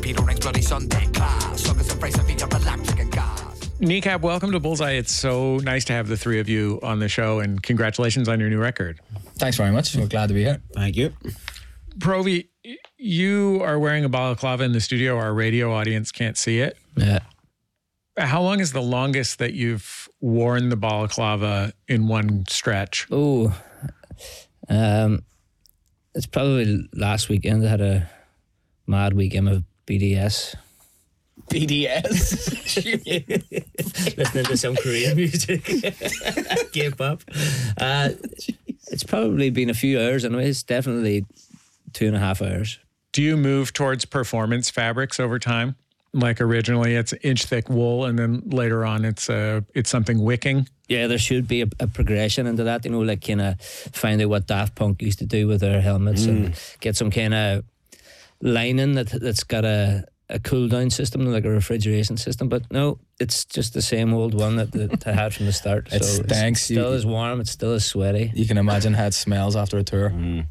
Peter Rings bloody Sunday class. Suckers and phrase of each other electric and gas. Kneecap, welcome to Bullseye. It's so nice to have the three of you on the show, and congratulations on your new record. Thanks very much. We're glad to be here. Thank you. Provi, you are wearing a balaclava in the studio. Our radio audience can't see it. Yeah. How long is the longest that you've worn the balaclava in one stretch? Oh, it's probably last weekend. I had a mad weekend of BDS. BDS? Listening to some Korean music. K-pop. It's probably been a few hours anyway. It's definitely 2.5 hours. Do you move towards performance fabrics over time? Like originally it's inch-thick wool, and then later on it's something wicking? Yeah, there should be a progression into that, like kind of find out what Daft Punk used to do with their helmets and get some kind of lining that's got a cool down system, like a refrigeration system. But no, it's just the same old one that I had from the start. It stinks. It's still as warm, it's still as sweaty. You can imagine how it smells after a tour.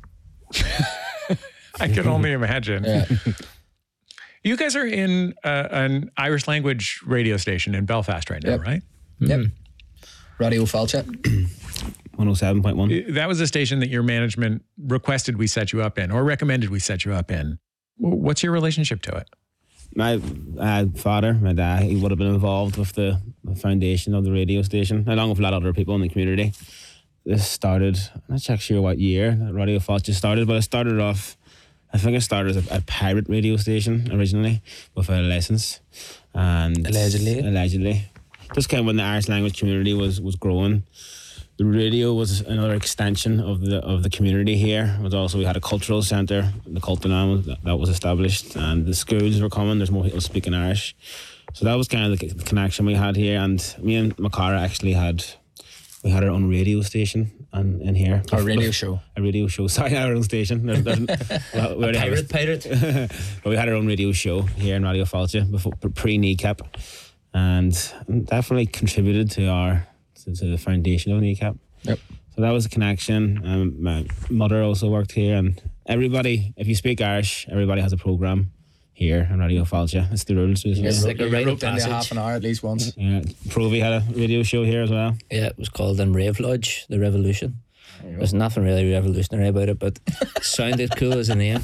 I can only imagine. Yeah. You guys are in an Irish language radio station in Belfast right now, Yep. right? Yep. Radio Falcha. 107.1. That was a station that your management requested we set you up in, or recommended we set you up in. What's your relationship to it? My father, my dad, he would have been involved with the foundation of the radio station, along with a lot of other people in the community. This started, I'm not sure what year Radio Falcha started, but it started off, I think it started as a pirate radio station originally with a license. And Allegedly. Just kind of when the Irish language community was growing. The radio was another extension of the community here. It was also, we had a cultural centre, the Cultanan, that was established, and the schools were coming. There's more people speaking Irish. So that was kind of the connection we had here. And me and Macara actually had our own radio station in here. A radio show. Sorry, our own station. Pirate. But we had our own radio show here in Radio Falcha before pre-Kneecap, and definitely contributed to the foundation of Kneecap. Yep. So that was a connection. My mother also worked here, and everybody, if you speak Irish, everybody has a programme here on Radio Falcha. It's the rules. It's like a rite of Into passage. half an hour at least once. Yeah, Provi had a radio show here as well. Yeah, it was called Rave Lodge, The Revolution. There's nothing really revolutionary about it, but it sounded cool as a name.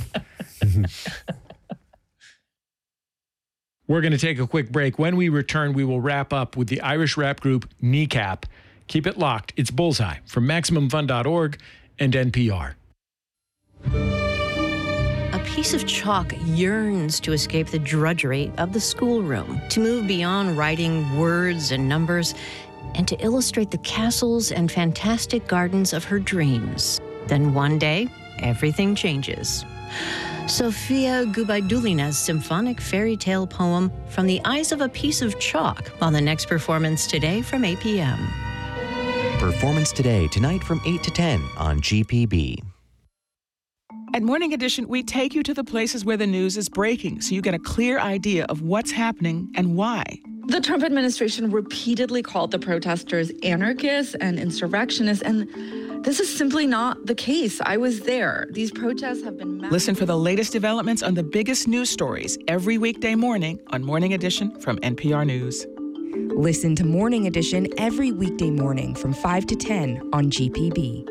We're going to take a quick break. When we return, we will wrap up with the Irish rap group Kneecap. Keep it locked. It's Bullseye from MaximumFun.org and NPR. A piece of chalk yearns to escape the drudgery of the schoolroom, to move beyond writing words and numbers, and to illustrate the castles and fantastic gardens of her dreams. Then one day, everything changes. Sofia Gubaidulina's symphonic fairy tale poem, From the Eyes of a Piece of Chalk, on the next performance today from 8 p.m. Performance today, tonight from 8 to 10 on GPB. At Morning Edition, we take you to the places where the news is breaking so you get a clear idea of what's happening and why. The Trump administration repeatedly called the protesters anarchists and insurrectionists, and this is simply not the case. I was there. These protests have been... Listen for the latest developments on the biggest news stories every weekday morning on Morning Edition from NPR News. Listen to Morning Edition every weekday morning from 5 to 10 on GPB.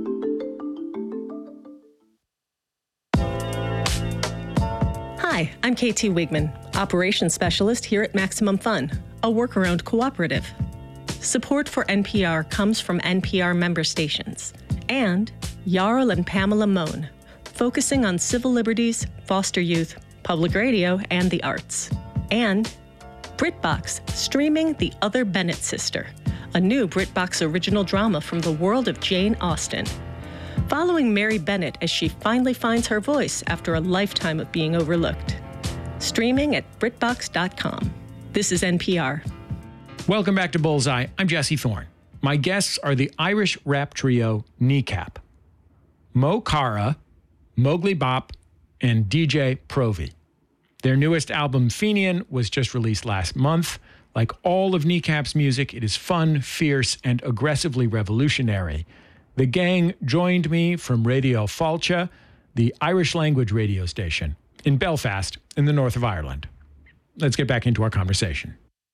Hi, I'm KT Wigman, Operations Specialist here at Maximum Fun, a workaround cooperative. Support for NPR comes from NPR member stations and Jarl and Pamela Mohn, focusing on civil liberties, foster youth, public radio, and the arts. And BritBox, streaming The Other Bennett Sister, a new BritBox original drama from the world of Jane Austen, following Mary Bennett as she finally finds her voice after a lifetime of being overlooked. Streaming at BritBox.com. This is NPR. Welcome back to Bullseye. I'm Jesse Thorne. My guests are the Irish rap trio Kneecap. Mo Cara, Mowgli Bop, and DJ Provi. Their newest album, Fenian, was just released last month. Like all of Kneecap's music, it is fun, fierce, and aggressively revolutionary. The gang joined me from Radio Falcha, the Irish language radio station, in Belfast, in the north of Ireland. Let's get back into our conversation.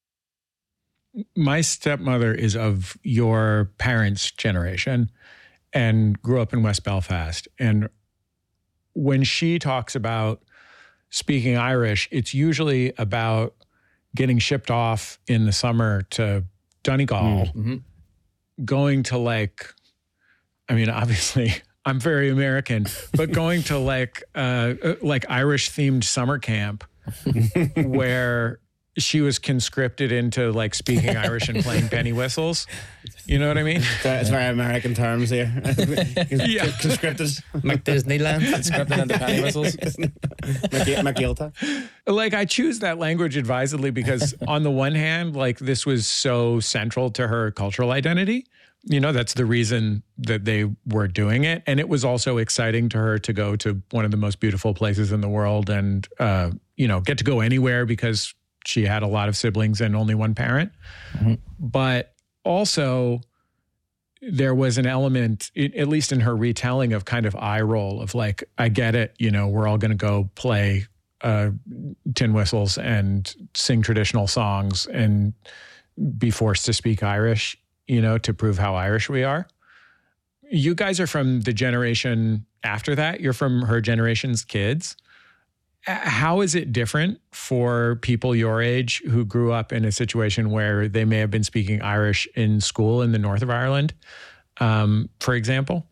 My stepmother is of your parents' generation and grew up in West Belfast. And when she talks about speaking Irish, it's usually about getting shipped off in the summer to Donegal, going to obviously I'm very American, but going to like Irish themed summer camp where she was conscripted into like speaking Irish and playing penny whistles. You know what I mean? It's very American terms here. Yeah. Conscripted. McDisneyland. Scripted into penny whistles. McGilta. Like I choose that language advisedly because on the one hand, like this was so central to her cultural identity. You know, that's the reason that they were doing it. And it was also exciting to her to go to one of the most beautiful places in the world and, get to go anywhere because she had a lot of siblings and only one parent. But also there was an element, at least in her retelling, of kind of eye roll of like, I get it, we're all going to go play tin whistles and sing traditional songs and be forced to speak Irish, to prove how Irish we are. You guys are from the generation after that. You're from her generation's kids. How is it different for people your age who grew up in a situation where they may have been speaking Irish in school in the north of Ireland, for example?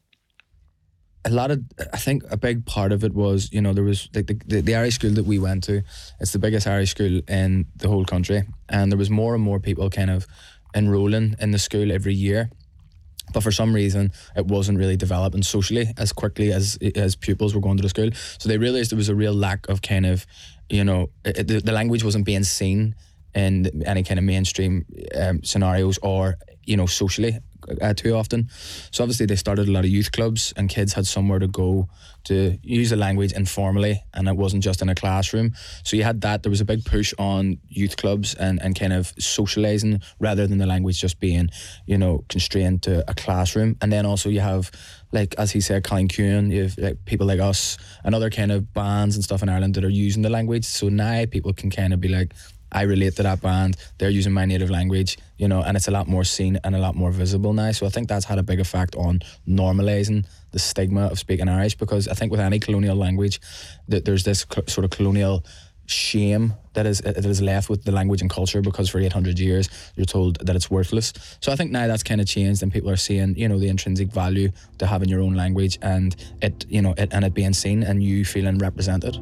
I think a big part of it was, there was like the Irish school that we went to. It's the biggest Irish school in the whole country. And there was more and more people kind of enrolling in the school every year. But for some reason, it wasn't really developing socially as quickly as pupils were going to the school. So they realized there was a real lack of kind of, the language wasn't being seen in any kind of mainstream scenarios or, socially too often. So obviously they started a lot of youth clubs and kids had somewhere to go to use the language informally, and it wasn't just in a classroom. So you had that. There was a big push on youth clubs and kind of socialising rather than the language just being, constrained to a classroom. And then also you have, like, as he said, Colin Kuhn, you have like people like us and other kind of bands and stuff in Ireland that are using the language. So now people can kind of be like, I relate to that band, they're using my native language, and it's a lot more seen and a lot more visible now. So I think that's had a big effect on normalising the stigma of speaking Irish, because I think with any colonial language, that there's this sort of colonial shame that is left with the language and culture, because for 800 years you're told that it's worthless. So I think now that's kind of changed and people are seeing, the intrinsic value to having your own language and it being seen and you feeling represented.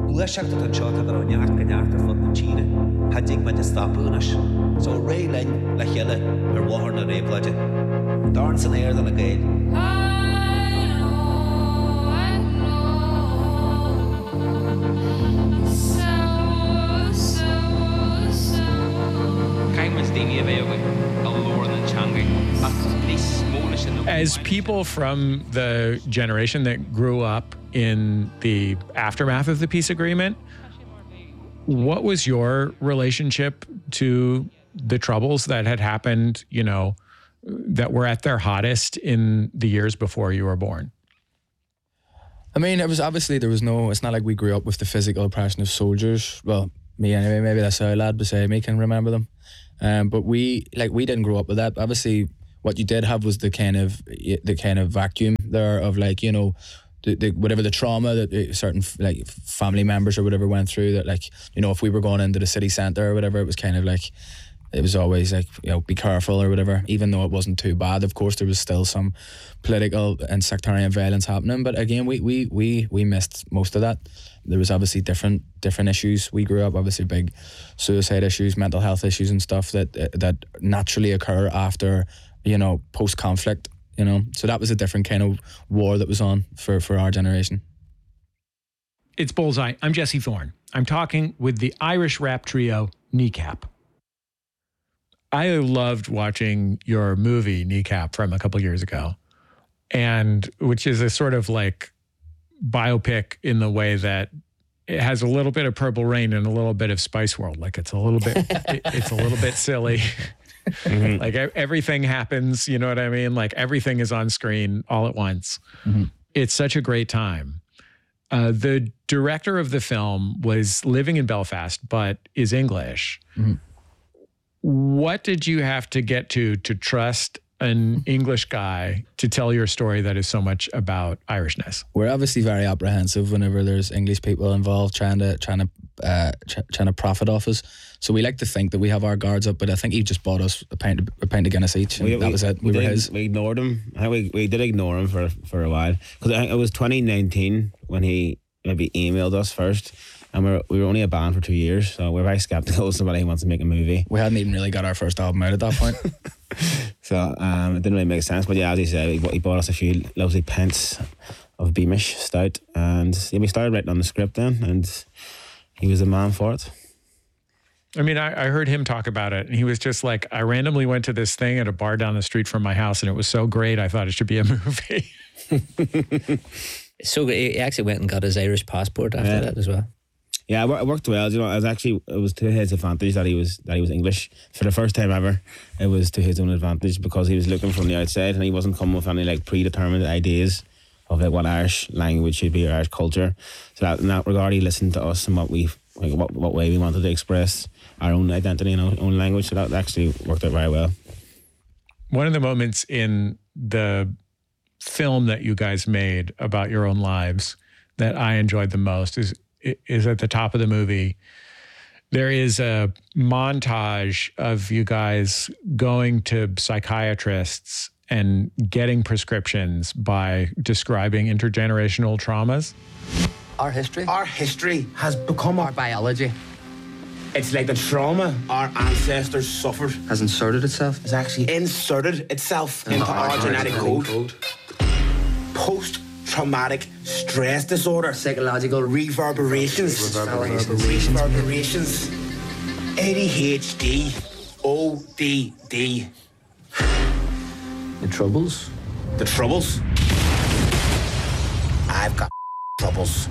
So Ray Lane, La Hella, or Warner Ray Bludget. Darns in air than a gale. As people from the generation that grew up in the aftermath of the peace agreement, what was your relationship to the Troubles that had happened, that were at their hottest in the years before you were born? I mean, it was obviously it's not like we grew up with the physical oppression of soldiers. Well, me anyway, maybe that's how a lad beside me can remember them. But we didn't grow up with that. Obviously, what you did have was the kind of vacuum there of whatever the trauma that certain like family members or whatever went through, that if we were going into the city centre or whatever, it was kind of like, it was always like, be careful or whatever, even though it wasn't too bad. Of course, there was still some political and sectarian violence happening, but again, we missed most of that. There was obviously different issues. We grew up, obviously big suicide issues, mental health issues and stuff that naturally occur after, post-conflict, So that was a different kind of war that was on for our generation. It's Bullseye. I'm Jesse Thorne. I'm talking with the Irish rap trio Kneecap. I loved watching your movie Kneecap from a couple years ago, and which is a sort of like biopic in the way that it has a little bit of Purple Rain and a little bit of Spice World. Like it's a little bit silly. Mm-hmm. Like everything happens, you know what I mean? Like everything is on screen all at once. Mm-hmm. It's such a great time. The director of the film was living in Belfast, but is English. Mm-hmm. What did you have to get to trust an English guy to tell your story that is so much about Irishness? We're obviously very apprehensive whenever there's English people involved trying to profit off us. So we like to think that we have our guards up, but I think he just bought us a pint of Guinness each, and that was it. We were his. We ignored him. I think we did ignore him for a while, because I think it was 2019 when he maybe emailed us first. And we were only a band for 2 years, so we're very skeptical of somebody who wants to make a movie. We hadn't even really got our first album out at that point. So it didn't really make sense. But yeah, as he said, he bought us a few lovely pints of Beamish Stout, and yeah, we started writing on the script then, and he was the man for it. I mean, I heard him talk about it, and he was just like, I randomly went to this thing at a bar down the street from my house, and it was so great, I thought it should be a movie. So he actually went and got his Irish passport after that as well. Yeah, it worked well. You know, it was to his advantage that he was English for the first time ever. It was to his own advantage because he was looking from the outside and he wasn't coming with any like predetermined ideas of like what Irish language should be or Irish culture. So that, in that regard, he listened to us and what way we wanted to express our own identity and our own language. So that actually worked out very well. One of the moments in the film that you guys made about your own lives that I enjoyed the most is at the top of the movie. There is a montage of you guys going to psychiatrists and getting prescriptions by describing intergenerational traumas. Our history has become our biology. It's like the trauma our ancestors suffered Has inserted itself. has actually inserted itself into our genetic code. Post-traumatic stress disorder. Psychological Reverberations. ADHD. ODD. The troubles. The troubles? I've got troubles.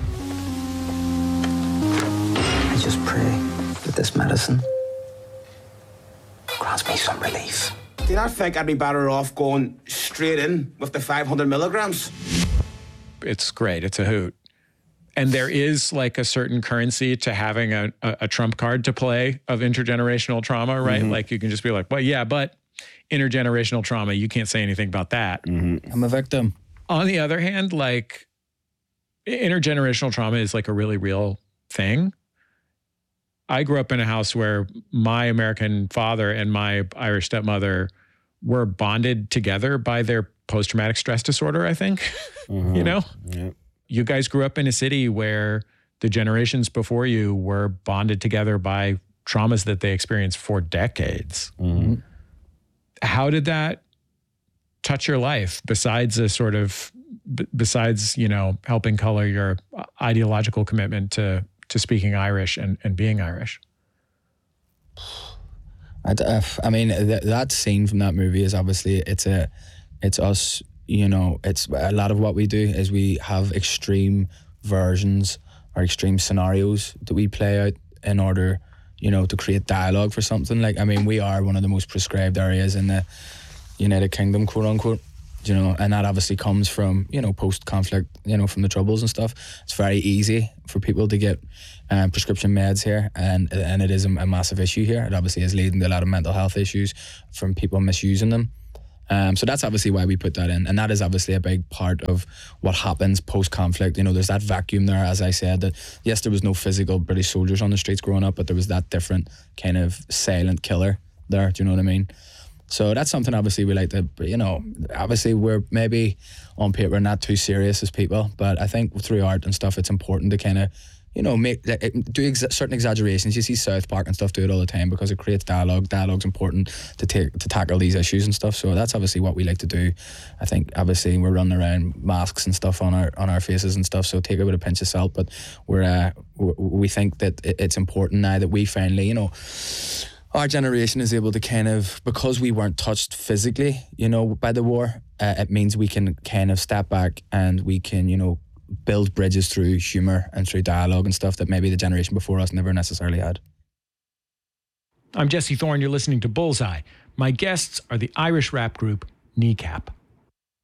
I just pray that this medicine grants me some relief. Do you not think I'd be better off going straight in with the 500 milligrams? It's great. It's a hoot. And there is like a certain currency to having a trump card to play of intergenerational trauma, right? Mm-hmm. Like you can just be like, well, yeah, but intergenerational trauma, you can't say anything about that. Mm-hmm. I'm a victim. On the other hand, like intergenerational trauma is like a really real thing. I grew up in a house where my American father and my Irish stepmother were bonded together by their post-traumatic stress disorder, I think. Mm-hmm. You know? Yeah. You guys grew up in a city where the generations before you were bonded together by traumas that they experienced for decades. Mm-hmm. How did that touch your life besides you know, helping color your ideological commitment to speaking Irish and being Irish? I mean, that scene from that movie is obviously, it's us, you know, it's a lot of what we do is we have extreme versions or extreme scenarios that we play out in order, you know, to create dialogue for something. Like, I mean, we are one of the most prescribed areas in the United Kingdom, quote unquote, you know, and that obviously comes from, you know, post-conflict, you know, from the Troubles and stuff. It's very easy for people to get prescription meds here, and it is a massive issue here. It obviously is leading to a lot of mental health issues from people misusing them. So that's obviously why we put that in, and that is obviously a big part of what happens post-conflict. You know, there's that vacuum there, as I said, that yes, there was no physical British soldiers on the streets growing up, but there was that different kind of silent killer there. Do you know what I mean? So that's something obviously we like to, you know, obviously we're maybe on paper not too serious as people, but I think through art and stuff, it's important to kind of, you know, do certain exaggerations. You see South Park and stuff do it all the time because it creates dialogue. Dialogue's important to tackle these issues and stuff. So that's obviously what we like to do. I think obviously we're running around masks and stuff on our faces and stuff. So take it with a pinch of salt. But we think that it's important now that we finally, you know, our generation is able to kind of, because we weren't touched physically, you know, by the war, it means we can kind of step back and we can, you know, build bridges through humour and through dialogue and stuff that maybe the generation before us never necessarily had. I'm Jesse Thorne. You're listening to Bullseye. My guests are the Irish rap group Kneecap.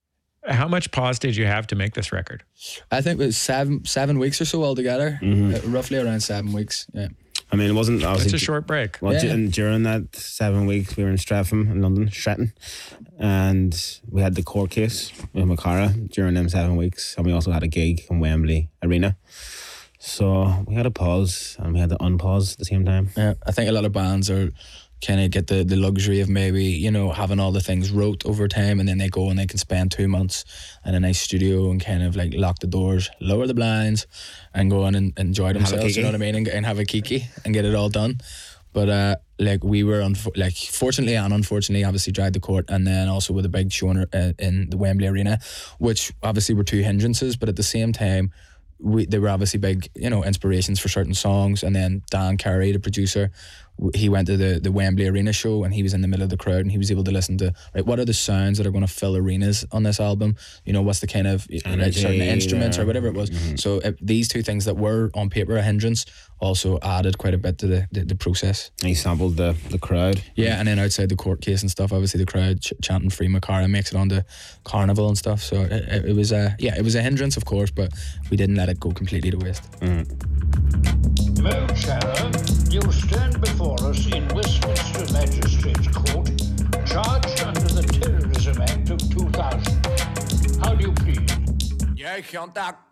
How much pause did you have to make this record? I think it was 7 weeks or so altogether. Roughly around 7 weeks. Yeah. I mean, it wasn't obviously. It's a short break. Well, and during that 7 weeks, we were in Streatham in London, Stretton, and we had the court case with Macara during them 7 weeks, and we also had a gig in Wembley Arena. So we had to pause and we had to unpause at the same time. Yeah, I think a lot of bands are kind of get the luxury of maybe, you know, having all the things wrote over time, and then they go and they can spend 2 months in a nice studio and kind of like lock the doors, lower the blinds, and go on and enjoy themselves, you know what I mean, and have a kiki and get it all done. But like we were fortunately and unfortunately obviously dragged the court, and then also with a big show in the Wembley Arena, which obviously were two hindrances, but at the same time they were obviously big, you know, inspirations for certain songs. And then Dan Carey, the producer, he went to the Wembley Arena show, and he was in the middle of the crowd, and he was able to listen to, right, what are the sounds that are going to fill arenas on this album? You know, what's the kind of certain instruments or whatever it was. So these two things that were on paper a hindrance also added quite a bit to the process. And he sampled the crowd. Yeah, and then outside the court case and stuff, obviously the crowd chanting Free Macara makes it onto Carnival and stuff. So it was a hindrance, of course, but we didn't let it go completely to waste. Mo Cara, you stand before us in Westminster Magistrates Court, charged under the Terrorism Act of 2000. How do you plead? Jeg kan